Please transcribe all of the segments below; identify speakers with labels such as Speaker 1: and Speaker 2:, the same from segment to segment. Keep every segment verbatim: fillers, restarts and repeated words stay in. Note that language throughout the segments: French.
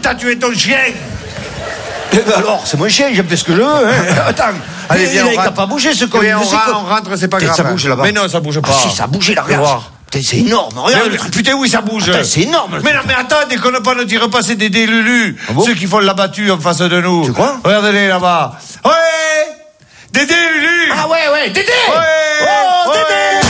Speaker 1: t'as tué ton chien.
Speaker 2: Eh ben alors, c'est mon chien, j'ai fait ce que je veux. Hein. Attends,
Speaker 1: allez, viens,
Speaker 2: il
Speaker 1: on
Speaker 2: n'a pas bougé ce con.
Speaker 1: Eh bien, on, ra- on rentre, c'est pas grave.
Speaker 2: Ça bouge là-bas.
Speaker 1: Mais non, ça bouge pas.
Speaker 2: Ah si, ça bouge là, regarde. Putain, c'est énorme, regarde.
Speaker 1: Mais, putain, oui, ça bouge.
Speaker 2: Attends, c'est énorme.
Speaker 1: Mais non, mais attends, déconne pas, ne tire pas, c'est des délulus.
Speaker 2: Ah bon?
Speaker 1: Ceux qui font la battue en face de nous.
Speaker 2: Tu crois?
Speaker 1: Regardez-les là-bas. Ouais! Des délulus!
Speaker 2: Ah ouais, ouais, Dédé!
Speaker 1: Ouais!
Speaker 2: Oh,
Speaker 1: ouais.
Speaker 2: Dédé!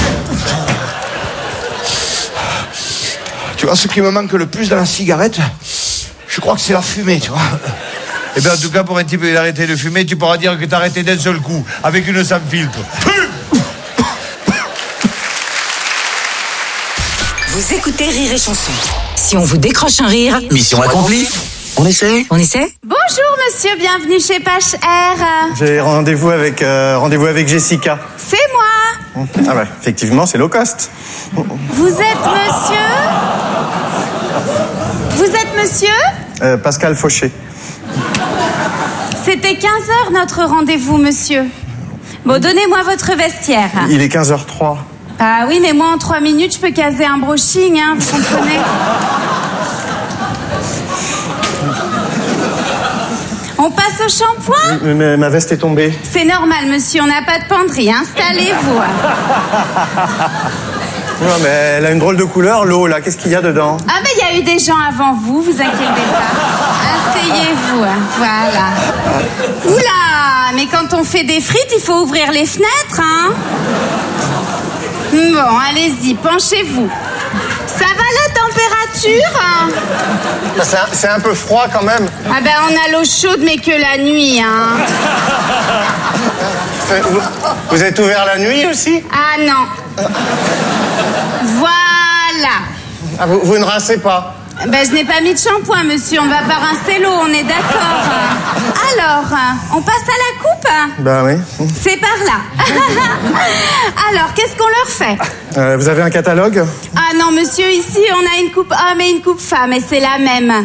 Speaker 2: Tu vois, ce qui me manque le plus dans la cigarette, je crois que c'est la fumée, tu vois.
Speaker 1: Eh bien, en tout cas, pour un type qui a arrêté de fumer, tu pourras dire que t'as arrêté d'un seul coup, avec une sans filtre.
Speaker 3: Vous écoutez Rire et Chanson. Si on vous décroche un rire,
Speaker 4: Mission accomplie.
Speaker 2: On essaie?
Speaker 3: on essaie?
Speaker 5: Bonjour monsieur, bienvenue chez Pache Air.
Speaker 6: J'ai rendez-vous avec, euh, rendez-vous avec Jessica.
Speaker 5: C'est moi.
Speaker 6: Ah ouais, effectivement, c'est low cost.
Speaker 5: Vous êtes monsieur Vous êtes monsieur
Speaker 6: Euh, Pascal Fauché.
Speaker 5: C'était quinze heures notre rendez-vous, monsieur. Bon, donnez-moi votre vestiaire.
Speaker 6: Il est quinze heures trois.
Speaker 5: Ah oui, mais moi en trois minutes, je peux caser un brushing, hein, vous comprenez? On passe au shampoing?
Speaker 6: Oui, mais ma veste est tombée.
Speaker 5: C'est normal, monsieur, on n'a pas de penderie, installez-vous.
Speaker 6: Non, mais elle a une drôle de couleur, l'eau, là. Qu'est-ce qu'il y a dedans?
Speaker 5: Ah ben, il y a eu des gens avant vous, vous inquiétez pas. Asseyez-vous, voilà. Oula, mais quand on fait des frites, il faut ouvrir les fenêtres, hein? Bon, allez-y, penchez-vous. Ça va la température, hein?
Speaker 6: C'est un, c'est un peu froid quand même.
Speaker 5: Ah ben, on a l'eau chaude, mais que la nuit, hein?
Speaker 6: Vous, vous êtes ouvert la nuit aussi?
Speaker 5: Ah non. Voilà.
Speaker 6: Ah, vous, vous ne rincez pas?
Speaker 5: Ben, je n'ai pas mis de shampoing, monsieur. On va pas rincer l'eau, on est d'accord. Alors, on passe à la coupe?
Speaker 6: Ben oui.
Speaker 5: C'est par là. Alors, qu'est-ce qu'on leur fait?
Speaker 6: Euh, vous avez un catalogue?
Speaker 5: Ah non, monsieur, ici, on a une coupe homme et une coupe femme, et c'est la même.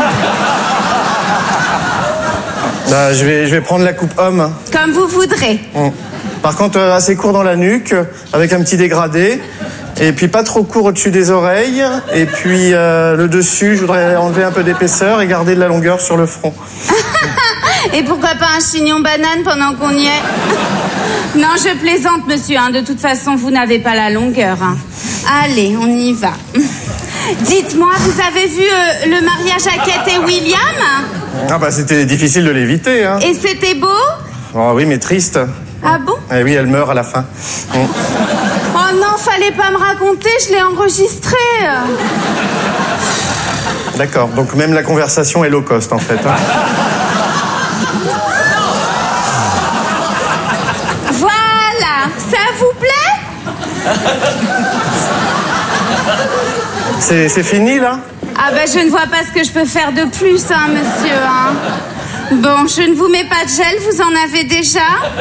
Speaker 6: Bah, je vais, je vais prendre la coupe homme.
Speaker 5: Comme vous voudrez.
Speaker 6: Bon. Par contre, euh, assez court dans la nuque, avec un petit dégradé. Et puis pas trop court au-dessus des oreilles. Et puis euh, le dessus, je voudrais enlever un peu d'épaisseur et garder de la longueur sur le front.
Speaker 5: Et pourquoi pas un chignon banane pendant qu'on y est? Non, je plaisante, monsieur. Hein. De toute façon, vous n'avez pas la longueur. Hein. Allez, on y va. Dites-moi, vous avez vu euh, le mariage à Kate et William?
Speaker 6: Ah bah c'était difficile de l'éviter, hein.
Speaker 5: Et c'était beau?
Speaker 6: Oh oui, mais triste.
Speaker 5: Ah bon?
Speaker 6: Eh oui, elle meurt à la fin. Bon.
Speaker 5: Oh non, fallait pas me raconter, je l'ai enregistré.
Speaker 6: D'accord, donc même la conversation est low cost en fait. Hein.
Speaker 5: Voilà, ça vous plaît?
Speaker 6: C'est, c'est fini là?
Speaker 5: Ah ben je ne vois pas ce que je peux faire de plus, hein, monsieur. Hein. Bon, je ne vous mets pas de gel, vous en avez déjà.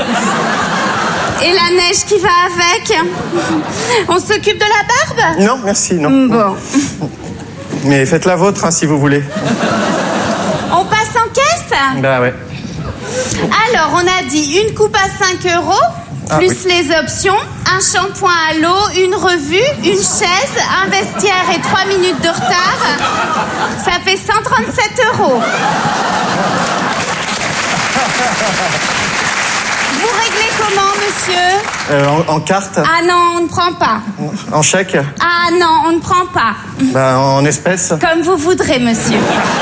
Speaker 5: Et la neige qui va avec. On s'occupe de la barbe?
Speaker 6: Non, merci, non.
Speaker 5: Bon.
Speaker 6: Mais faites la vôtre hein, si vous voulez.
Speaker 5: On passe en caisse?
Speaker 6: Bah ouais.
Speaker 5: Alors, on a dit une coupe à cinq euros,
Speaker 6: Ah,
Speaker 5: plus
Speaker 6: oui.
Speaker 5: les options, un shampoing à l'eau, une revue, une chaise, un vestiaire et trois minutes de retard. Ça fait cent trente-sept euros. Vous réglez comment, monsieur?
Speaker 6: Euh, en, en carte?
Speaker 5: Ah non, on ne prend pas.
Speaker 6: En chèque?
Speaker 5: Ah non, on ne prend pas.
Speaker 6: Bah en espèces?
Speaker 5: Comme vous voudrez, monsieur.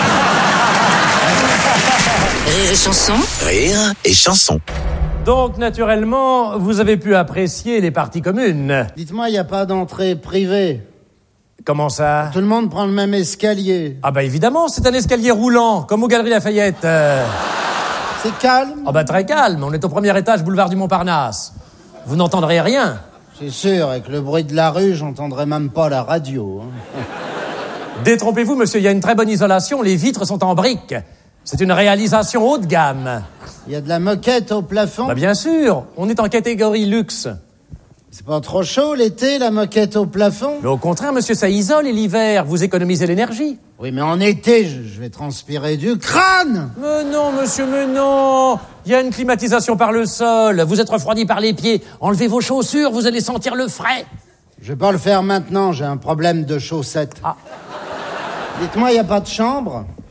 Speaker 3: Rire et Chanson.
Speaker 4: Rire et chanson.
Speaker 7: Donc, naturellement, vous avez pu apprécier les parties communes.
Speaker 8: Dites-moi, il n'y a pas d'entrée privée.
Speaker 7: Comment ça?
Speaker 8: Tout le monde prend le même escalier.
Speaker 7: Ah bah évidemment, c'est un escalier roulant, comme aux Galeries Lafayette. Euh...
Speaker 8: C'est calme?
Speaker 7: Ah bah très calme, on est au premier étage, boulevard du Montparnasse. Vous n'entendrez rien.
Speaker 8: C'est sûr, avec le bruit de la rue, j'entendrai même pas la radio. Hein.
Speaker 7: Détrompez-vous, monsieur, il y a une très bonne isolation, les vitres sont en briques. C'est une réalisation haut de gamme.
Speaker 8: Il y a de la moquette au plafond?
Speaker 7: Bah bien sûr, on est en catégorie luxe.
Speaker 8: C'est pas trop chaud l'été, la moquette au plafond?
Speaker 7: Mais au contraire, monsieur, ça isole et l'hiver, vous économisez l'énergie.
Speaker 8: Oui, mais en été, je, je vais transpirer du crâne!
Speaker 7: Mais non, monsieur, mais non. Il y a une climatisation par le sol, vous êtes refroidi par les pieds. Enlevez vos chaussures, vous allez sentir le frais.
Speaker 8: Je vais pas le faire maintenant, j'ai un problème de chaussettes.
Speaker 7: Ah.
Speaker 8: Dites-moi, il n'y a pas de chambre?